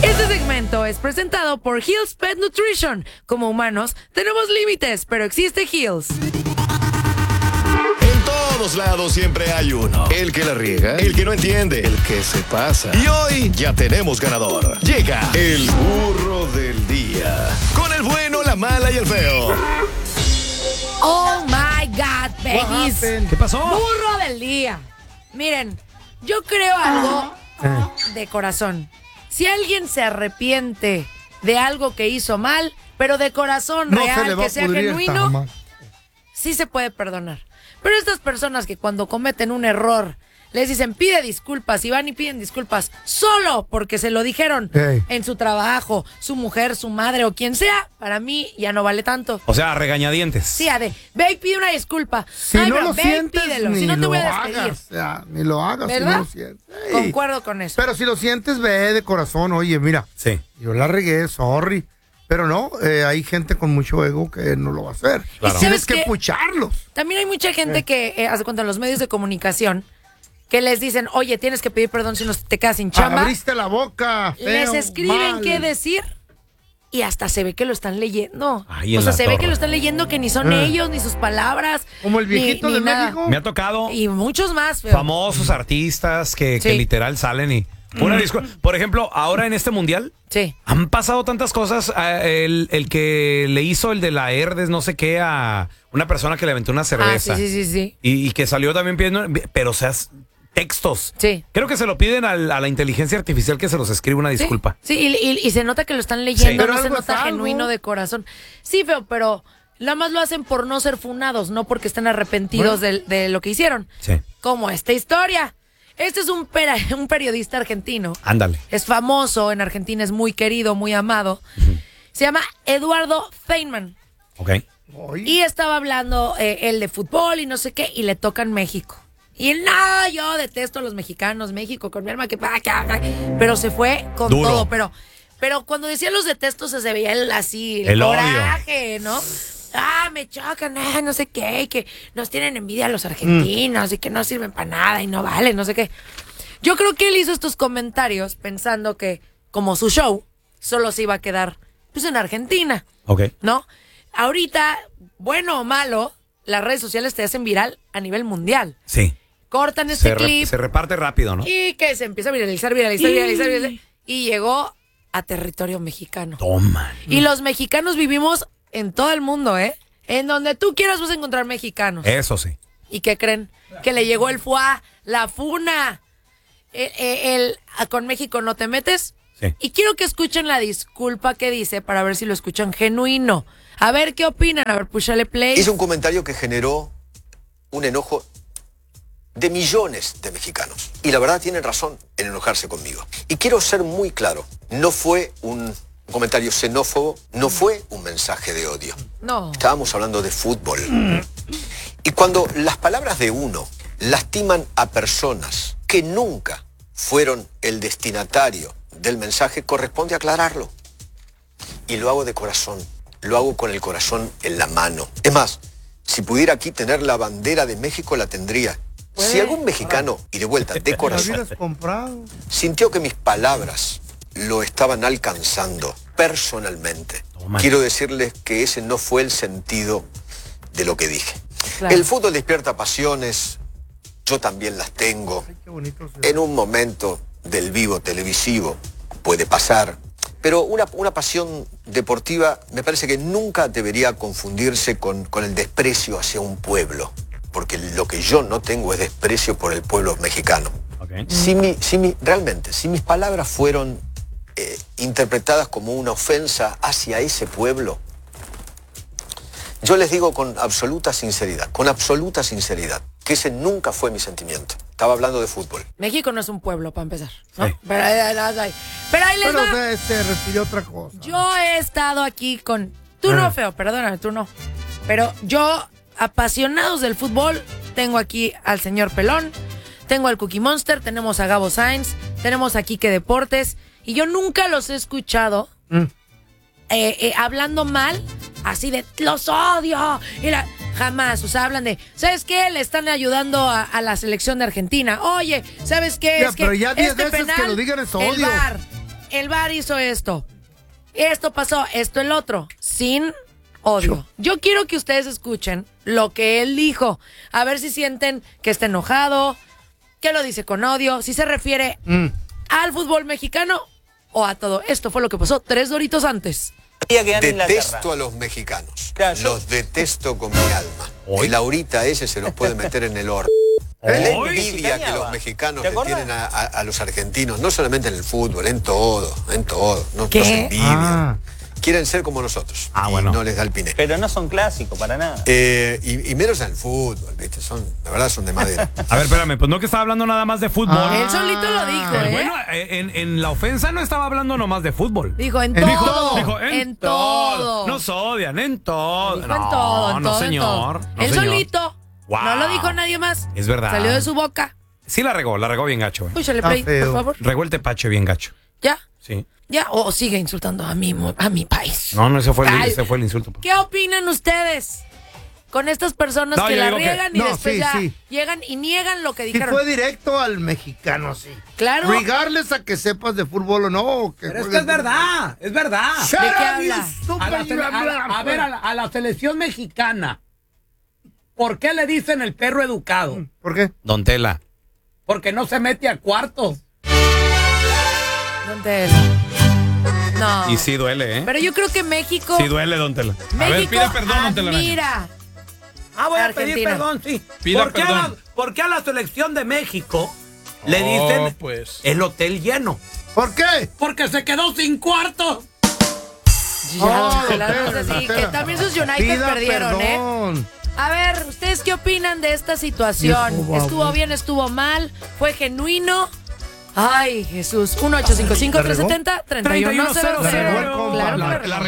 Este segmento es presentado por Hills Pet Nutrition. Como humanos, tenemos límites, pero existe Hills. En todos lados siempre hay uno. El que la riega, el que no entiende, el que se pasa. Y hoy ya tenemos ganador. Llega el burro del día. Con el bueno, la mala y el feo. Oh my God, babies. ¿Qué pasó? Burro del día. Miren, yo creo algo de corazón. Si alguien se arrepiente de algo que hizo mal, pero de corazón real, que sea genuino, sí se puede perdonar. Pero estas personas que cuando cometen un error les dicen pide disculpas y van y piden disculpas solo porque se lo dijeron en su trabajo, su mujer, su madre o quien sea, para mí ya no vale tanto. O sea, regañadientes. Sí, ve y pide una disculpa. Si no pero lo ve sientes, y pídelo, ni si no te lo voy a despedir. hagas. O sea, ni lo hagas si ¿verdad? no lo sientes. Ey. Concuerdo con eso. Pero si lo sientes, ve de corazón. Oye, mira, Sí. yo la regué, sorry. Pero no, hay gente con mucho ego que no lo va a hacer. Claro. Y tienes que ¿Sabes qué? pucharlos. También hay mucha gente que, hace cuenta, en los medios de comunicación, que les dicen, oye, tienes que pedir perdón si no te quedas sin chamba. Abriste la boca, feo, Les escriben mal. qué decir y hasta se ve que lo están leyendo. Ay, o en sea, la se ve torre. que lo están leyendo, que ni son ellos, ni sus palabras. Como el viejito ni de nada. México. Me ha tocado Y muchos más, feo. famosos artistas que Sí. literal salen y... Una disculpa. Por ejemplo, ahora en este mundial Sí. han pasado tantas cosas. El que le hizo el de la Herdes, no sé qué, a una persona que le aventó una cerveza. Ah, sí. Y que salió también pidiendo, pero o sea, textos. Sí. Creo que se lo piden a la inteligencia artificial que se los escriba una disculpa. Sí, y se nota que lo están leyendo, Sí. no Pero se algo es nota algo. genuino de corazón. Sí, feo, pero nada más lo hacen por no ser funados, no porque estén arrepentidos de lo que hicieron. Sí. Como esta historia. Este es un periodista argentino. Ándale. Es famoso en Argentina, es muy querido, muy amado. Se llama Eduardo Feynman. Ok. Oye, Y estaba hablando él de fútbol y no sé qué, y le toca en México. Y él, no, yo detesto a los mexicanos, México, con mi alma, pero se fue con Duro. todo. Pero cuando decía los detestos se veía él así, El odio. coraje, ¿no? Me chocan, no sé qué, y que nos tienen envidia a los argentinos y que no sirven para nada y no valen, no sé qué. Yo creo que él hizo estos comentarios pensando que, como su show, solo se iba a quedar pues en Argentina, Ok. ¿no? Ahorita, bueno o malo, las redes sociales te hacen viral a nivel mundial. Sí. Cortan este clip Se reparte rápido, ¿no? y que se empieza a viralizar. Y llegó a territorio mexicano. Toma. Y los mexicanos vivimos en todo el mundo, ¿eh? En donde tú quieras vas a encontrar mexicanos. Eso sí. ¿Y qué creen? Que le llegó el FUA, la FUNA. Con México no te metes. Sí. Y quiero que escuchen la disculpa que dice para ver si lo escuchan genuino. A ver qué opinan. A ver, púchale play. Hizo un comentario que generó un enojo de millones de mexicanos. Y la verdad tienen razón en enojarse conmigo. Y quiero ser muy claro. No fue un comentario xenófobo, no fue un mensaje de odio. No. Estábamos hablando de fútbol. Y cuando las palabras de uno lastiman a personas que nunca fueron el destinatario del mensaje, corresponde aclararlo. Y lo hago de corazón. Lo hago con el corazón en la mano. Es más, si pudiera aquí tener la bandera de México, la tendría. Si algún mexicano, y de vuelta, de la corazón, hubieras comprado. sintió que mis palabras lo estaban alcanzando personalmente, Toma. quiero decirles que ese no fue el sentido de lo que dije. Claro. El fútbol despierta pasiones, yo también las tengo. Ay, qué bonito se ve. En un momento del vivo televisivo puede pasar, pero una pasión deportiva me parece que nunca debería confundirse con el desprecio hacia un pueblo, porque lo que yo no tengo es desprecio por el pueblo mexicano. Ok. Realmente, si mis palabras fueron interpretadas como una ofensa hacia ese pueblo, yo les digo con absoluta sinceridad, que ese nunca fue mi sentimiento. Estaba hablando de fútbol. México no es un pueblo, para empezar, ¿no? Sí. Pero ahí les Pero va. se refirió a otra cosa. Yo he estado aquí con... Tú no, feo, perdóname, tú no. Pero yo, apasionados del fútbol, tengo aquí al señor Pelón, tengo al Cookie Monster, tenemos a Gabo Sainz, tenemos a Quique Deportes, y yo nunca los he escuchado hablando mal, así de, los odio, jamás, o sea, hablan de, ¿sabes qué? Le están ayudando a la selección de Argentina. Oye, ¿sabes qué? Ya, Es que pero ya 10 este veces penal, que lo digan es el odio. VAR. el VAR hizo esto. Esto pasó, esto, el otro. Sin odio. Yo quiero que ustedes escuchen lo que él dijo. A ver si sienten que está enojado, que lo dice con odio, si se refiere al fútbol mexicano o a todo. Esto fue lo que pasó 3 doritos antes. Detesto a los mexicanos. Claro, los detesto con mi alma. Y Laurita ese se los puede meter en el horno. La envidia que los mexicanos le tienen a los argentinos, no solamente en el fútbol, en todo. Nos envidian. Quieren ser como nosotros. Bueno. No les da el piné. Pero no son clásicos para nada. Y menos en el fútbol, ¿viste? La verdad son de madera. A ver, espérame, pues no que estaba hablando nada más de fútbol. Él solito lo dijo, Bueno, en la ofensa no estaba hablando nomás de fútbol. Dijo en todo. Dijo en todo. Nos odian, en todo. Dijo en todo, no, señor. No, él señor. solito. Wow. No lo dijo nadie más. Es verdad. Salió de su boca. Sí la regó bien gacho. Escúchale, play, por favor. Regó el tepache bien gacho. ¿Ya? Sí. ¿Ya? O sigue insultando a mi país. No, ese fue el insulto. ¿Qué opinan ustedes con estas personas que la riegan y después llegan y niegan lo que dijeron? Sí fue directo al mexicano, sí. Claro. Regardless a que sepas de fútbol o no. Pero es que es verdad. ¿De qué habla? A ver, a la selección mexicana. ¿Por qué le dicen el perro educado? ¿Por qué? Don Tela. Porque no se mete a cuartos. Don Tela. No. Y sí duele, ¿eh? Pero yo creo que México... Sí duele, Don Tela. México a ver, pide perdón, Don Tela. Mira. Voy a pedir perdón, sí. Pida perdón. ¿Por qué a la selección de México le dicen el hotel lleno? ¿Por qué? Porque se quedó sin cuartos. Que también sus United perdieron, perdón. A ver, ¿ustedes qué opinan de esta situación? ¿Estuvo bien, estuvo mal? ¿Fue genuino? Ay, Jesús. 1-855-370-3100. La